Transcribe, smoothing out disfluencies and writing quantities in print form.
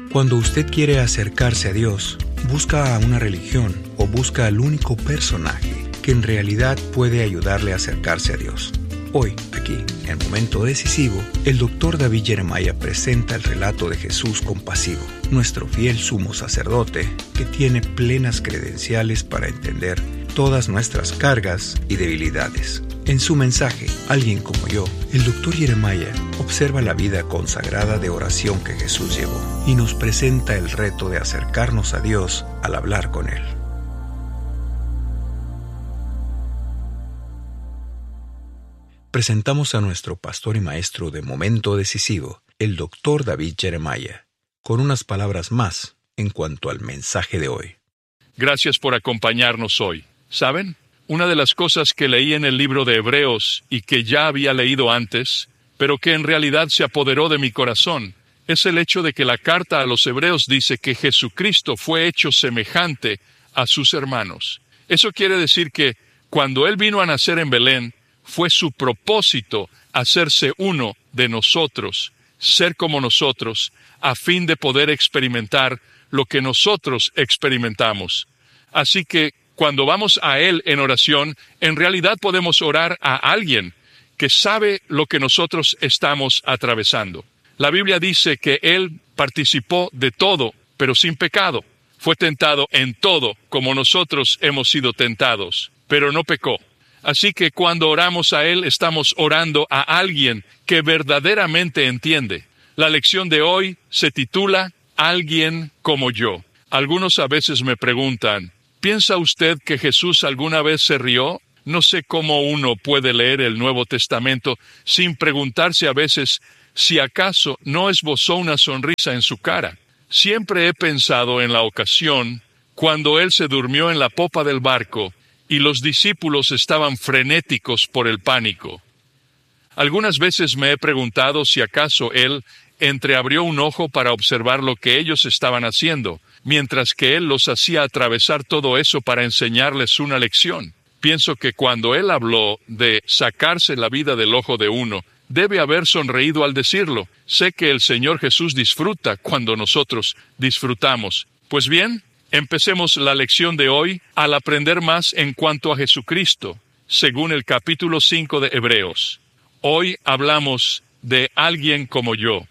Cuando usted quiere acercarse a Dios, busca a una religión o busca al único personaje que en realidad puede ayudarle a acercarse a Dios. Hoy, aquí, en Momento Decisivo, el Dr. David Jeremiah presenta el relato de Jesús compasivo, nuestro fiel sumo sacerdote, que tiene plenas credenciales para entender todas nuestras cargas y debilidades. En su mensaje, Alguien como yo, el Dr. Jeremiah observa la vida consagrada de oración que Jesús llevó y nos presenta el reto de acercarnos a Dios al hablar con Él. Presentamos a nuestro pastor y maestro de Momento Decisivo, el Dr. David Jeremiah, con unas palabras más en cuanto al mensaje de hoy. Gracias por acompañarnos hoy. ¿Saben? Una de las cosas que leí en el libro de Hebreos y que ya había leído antes, pero que en realidad se apoderó de mi corazón, es el hecho de que la carta a los Hebreos dice que Jesucristo fue hecho semejante a sus hermanos. Eso quiere decir que cuando Él vino a nacer en Belén, fue su propósito hacerse uno de nosotros, ser como nosotros, a fin de poder experimentar lo que nosotros experimentamos. Así que cuando vamos a Él en oración, en realidad podemos orar a alguien que sabe lo que nosotros estamos atravesando. La Biblia dice que Él participó de todo, pero sin pecado. Fue tentado en todo, como nosotros hemos sido tentados, pero no pecó. Así que cuando oramos a Él, estamos orando a alguien que verdaderamente entiende. La lección de hoy se titula Alguien como yo. Algunos a veces me preguntan, ¿piensa usted que Jesús alguna vez se rió? No sé cómo uno puede leer el Nuevo Testamento sin preguntarse a veces si acaso no esbozó una sonrisa en su cara. Siempre he pensado en la ocasión cuando Él se durmió en la popa del barco y los discípulos estaban frenéticos por el pánico. Algunas veces me he preguntado si acaso Él entreabrió un ojo para observar lo que ellos estaban haciendo, mientras que Él los hacía atravesar todo eso para enseñarles una lección. Pienso que cuando Él habló de sacarse la vida del ojo de uno, debe haber sonreído al decirlo. Sé que el Señor Jesús disfruta cuando nosotros disfrutamos. Pues bien, empecemos la lección de hoy al aprender más en cuanto a Jesucristo, según el capítulo 5 de Hebreos. Hoy hablamos de alguien como yo.